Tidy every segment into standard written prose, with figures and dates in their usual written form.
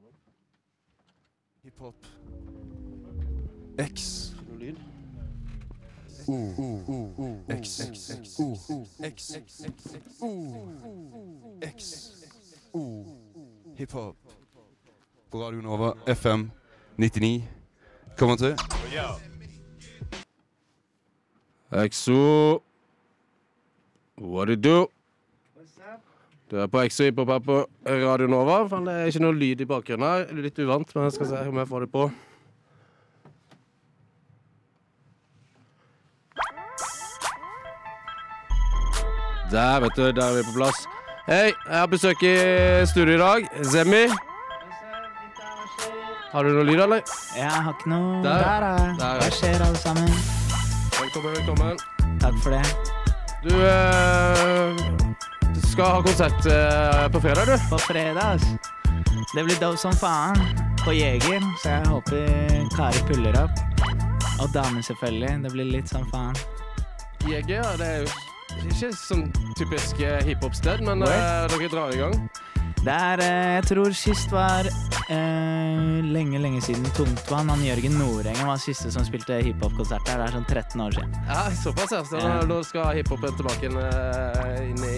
Hiphop X Lyd. X Hiphop på Radio Nova FM 99,3. Exo. What it do? Du på Exo Hiphop her på Radio Nova. Det ikke noe lyd i bakgrunnen her. Litt uvant, men jeg skal se om jeg får det på. Der, vet du, der er vi på plass. Hei, jeg har besøk i studio i dag. Zemi. Har du noe lyd, eller? Jeg har ikke noe... Der. Hva skjer, alle sammen? Velkommen. Takk for det. Du skal ha konsert på fredag, du. På fredag, det blir dope som faen. På Jeger, så jeg håper Kari puller opp. Og damer selvfølgelig, det blir litt som faen. Jeger, det er jo ikke sånn typisk hiphop-sted, men dere drar i gang. Det er, jeg tror sist var lenge siden Tungtvann. Han Jørgen Nordengen var siste som spilte hiphop-konsert der. Det er sånn 13 år siden. Ja, såpass ja. Så nå skal hiphopen tilbake inn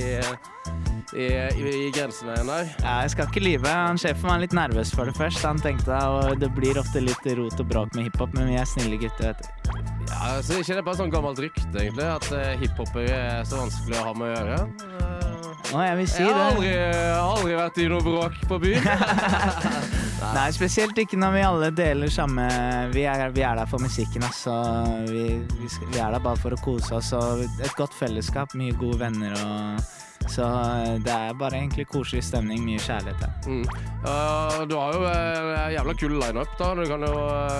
i grensene igjen der. Ja, jeg skal ikke lyve. Sjefen var litt nervøs for det først. Han tenkte og det blir ofte litt rot og bråk med hiphop, men vi er snille gutter, vet du. Ja, så ikke det bare sånn gammelt rykte egentlig, at hiphopper er så vanskelig å ha med å gjøre. Jeg vil si jeg har det. aldri vært i noe bråk på byen. Nei, spesielt ikke når vi alle deler samme... Vi er der for musikken, altså. Vi er der bare for å kose oss, og et godt fellesskap, mye gode venner, og... Så det er bare egentlig koselig stemning, mye kjærlighet der. Du har jo en jævla kul line-up da. Du kan jo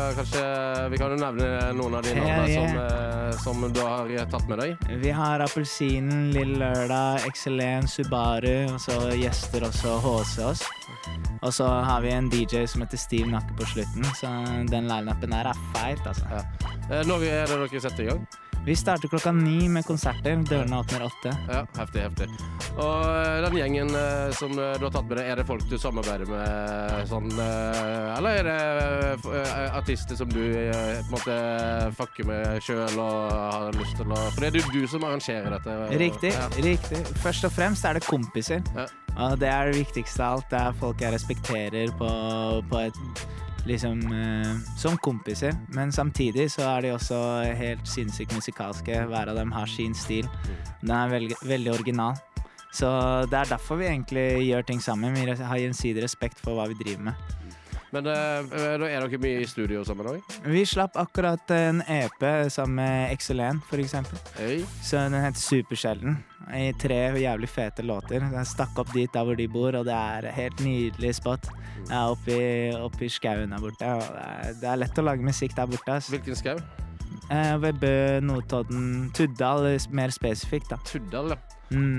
vi kan jo nevne noen av de navnene som du har tatt med deg. Vi har Appelsinen, Lille Lørdag, Excellent, Subaru, og så gjester også HC oss. Og så har vi en DJ som heter Steve Nakke på slutten, så den line-upen her er feit, altså. Ja. Når er det dere setter i gang? Vi starter 9:00 med konserter, dørene åpner 8. Ja, heftig. Og den gjengen som du har tatt med deg, er det folk du samarbeider med sånn, eller er det artister som du på en måte fucker med selv og har lyst til å... For det er jo du som arrangerer dette. Riktig. Først og fremst er det kompiser. Ja. Og det er det viktigste av alt. Det er folk jeg respekterer på et... liksom som kompiser, men samtidig så er de også helt sinnssykt musikalske. Hver av dem har sin stil. Den er veldig original. Så det er derfor vi egentlig gjør ting sammen. Vi har gjensidig respekt for hva vi driver med. Men er dere mye i studio sammen også? Vi slapp akkurat en EP sammen med Excellent, for eksempel. Hey. Så den heter Supersjelden. I 3 jævlig fete låter. Den stakk opp dit der hvor de bor, og det er helt nydelig spot. Jeg er oppi skauen der borte, og det er lett å lage musikk der borte. Altså. Hvilken skau? Ved Bø, Notodden, Tuddal, mer spesifikt da. Tuddal, ja.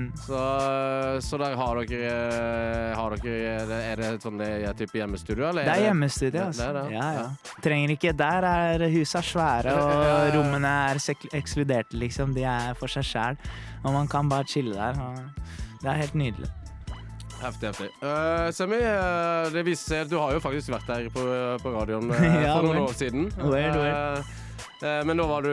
Så der har dere er det sånn type hjemmestudio, eller? Det er hjemmestudio, altså. Det. Ja. Trenger ikke, der er huset svære, og rommene er ekskluderte, liksom. De er for seg selv, og man kan bare chille der, og det er helt nydelig. Heftig. Semi, det viser seg at du har jo faktisk vært der på radioen for noen år siden. Word. Men nå var du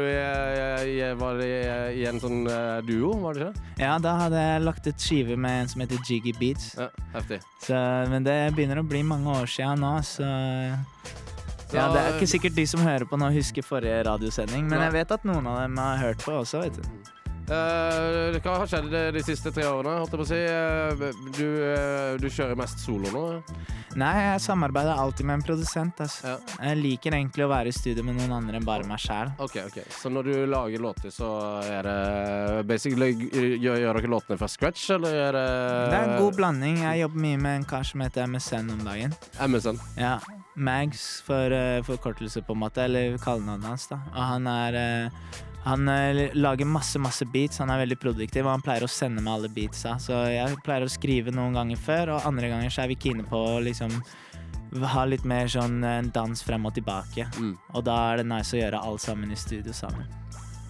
i en sånn duo, var det ikke? Ja, da hadde jeg lagt et skive med en som heter Jiggy Beats. Ja, heftig. Men det begynner å bli mange år siden nå, så... Ja, det er ikke sikkert de som hører på nå husker forrige radiosending, men jeg vet at noen av dem har hørt på også, vet du. Hva har skjedd de siste 3 årene, holdt jeg på å si? Du kjører mest solo nå? Nei, jeg samarbeider alltid med en produsent, altså. Ja. Jeg liker egentlig å være i studio med noen andre enn bare meg selv. Ok. Så når du lager låter, så er det basically, gjør dere låtene fra scratch, eller er det... Det er en god blanding. Jeg jobber mye med en kar som heter MSN om dagen. MSN? Ja, Mags for forkortelse på en måte, eller kallenavnet hans da. Og han lager masse beats, han er veldig produktiv, og han pleier å sende meg alle beatsa. Så jeg pleier å skrive noen ganger før, og andre ganger så er vi kine på å liksom ha litt mer sånn dans frem og tilbake. Og da er det nice å gjøre alt sammen i studio sammen.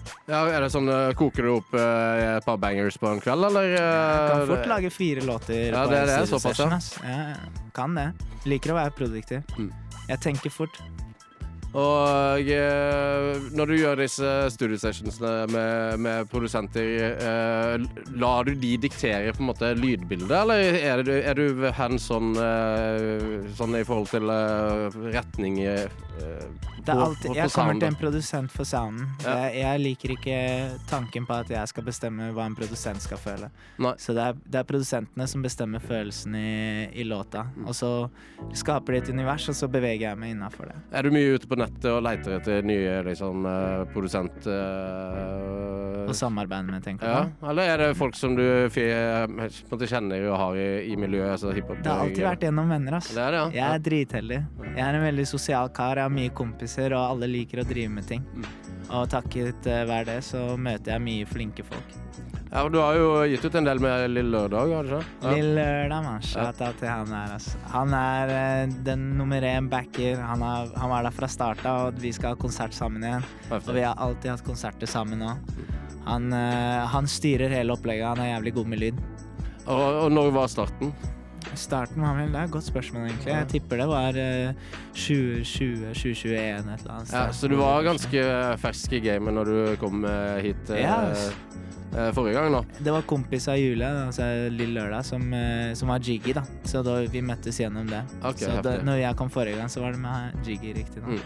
Ja, er det sånn, koker du opp et par bangers på en kveld, eller? Jeg kan fort lage 4 låter Ja, på det en er studio såpass, session, ja. ass. Ja, kan det. Liker å være produktiv. Jeg tenker fort. Og når du gjør disse studiosessionsene med produsenter, lar du de diktere på en måte lydbildet, eller er du hands-on sånn i forhold til retning Det er alltid, jeg kommer til en produsent for sounden. Ja. Jeg liker ikke tanken på at jeg skal bestemme hva en produsent skal føle. Nei. Så det er produsentene som bestemmer følelsen i låta. Og så skaper de et univers, og så beveger jeg meg innenfor det. Er du mye ute på nettet og leter etter nye liksom, produsent? Og samarbeide med, tenker Ja, du? eller er det folk som du på en måte kjenner og har i miljøet, altså hiphop? Det har alltid vært gjennom venner, ass. Det er det, ja. Jeg er dritheldig. Jeg er en veldig sosial kar, jeg har mye kompiser, og alle liker å drive med ting. Og takket være det, så møter jeg mye flinke folk. Ja, og du har jo gitt ut en del med Lille Lørdag, har du ikke? Ja. Lille Lørdag, man. Shout-out til han der, ass. Han er den nummer 1 backer. Han var der fra starten, og vi skal ha konsert sammen igjen. Og vi har alltid hatt konserter sammen nå. Han styrer hele opplegget, han er jævlig god med lyd. Og når var starten? Starten var vel, det er et godt spørsmål egentlig. Jeg tipper det var 2021 et eller annet. Ja, så du var ganske fersk i gamet når du kom hit forrige gang da? Det var kompis av Julie, altså Lille Lørdag, som var Jiggy da. Så da vi møttes gjennom det. Ok, så heftig. når jeg kom forrige gang, så var det med Jiggy riktig da.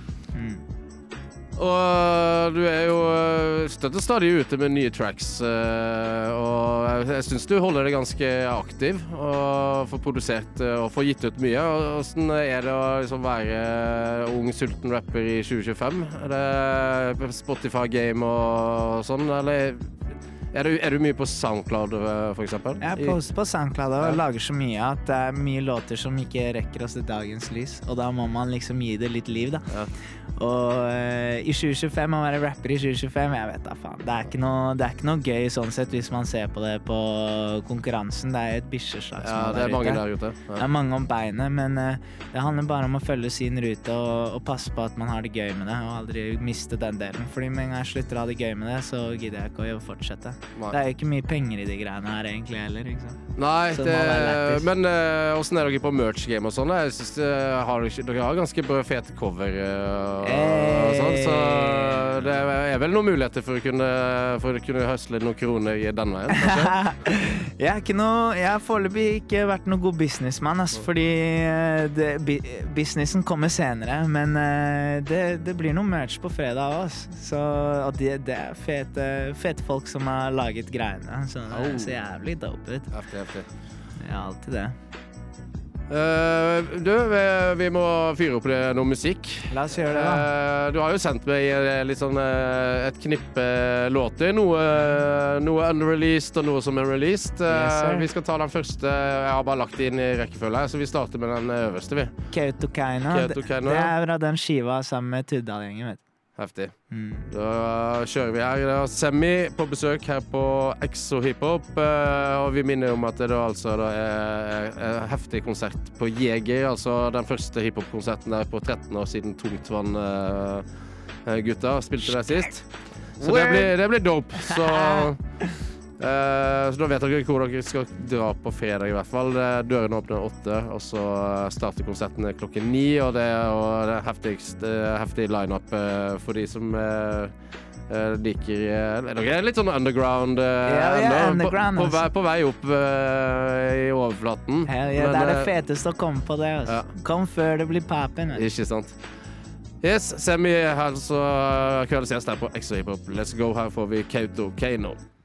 Og du er jo støtt og stadig ute med nye tracks, og jeg synes du holder deg ganske aktiv og får produsert og får gitt ut mye. Hvordan er det å liksom være ung, sulten rapper i 2025? Er det Spotify-game og sånn, eller er du mye på SoundCloud for eksempel? Jeg poster på SoundCloud og lager så mye at det er mye låter som ikke rekker oss til dagens lys, og da må man liksom gi det litt liv da. Ja. Og i 2025, å være rapper i 2025, jeg vet da faen. Det er ikke noe gøy sånn sett hvis man ser på det på konkurransen. Det er et bikkjeslagsmål Ja, det er mange der ute. Ja. Det er mange om beinet, men det handler bare om å følge sin rute og passe på at man har det gøy med det, og aldri miste den delen. Fordi med en gang jeg slutter å ha det gøy med det, så gidder jeg ikke å fortsette. Nei. Det er jo ikke mye penger i de greiene her egentlig heller, ikke sant? Nei, Så det må være lættis. men hvordan er dere på merch-game og sånn? Jeg synes dere har ganske fete cover og sånn, så det er vel noen muligheter for å kunne høsle noen kroner i den veien, kanskje? Jeg har foreløpig ikke vært noen god businessmann, altså, fordi businessen kommer senere, men det blir noe merch på fredag også, og det er fete folk som har laget greiene, så det ser jævlig dope ut. Heftig. Det er alltid det. Vi må fyre opp noe musikk. La oss gjøre det da. Du har jo sendt meg litt sånn et knippe låter, noe unreleased og noe som er released. Yes, Vi skal ta den første. Jeg har bare lagt det inn i rekkefølge, så vi starter med den øverste, vi. Kautokeino, Kautokeino, det er fra den skiva sammen med Tuddal-gjengen, vet du. Heftig. Da kjører vi her. Det er Semi på besøk her på Exo Hiphop, og vi minner om at det da altså er heftig konsert på Jeger, altså den første hiphop-konserten der på 13 år siden Tungtvann gutta spilte der sist. Så det blir dope. Så da vet dere hvor dere skal dra på fredag i hvert fall. Døren åpner 8, og så starter konserten klokken 9, og det er heftig line-up for de som liker dere er litt sånn underground, underground på vei opp i overflaten. Det er det feteste å komme på det, altså. Ja. Kom før det blir papen. Ikke sant. Yes, Semi her, så kveldes gjest her på Exo Hiphop. Let's go, her får vi Kautokeino.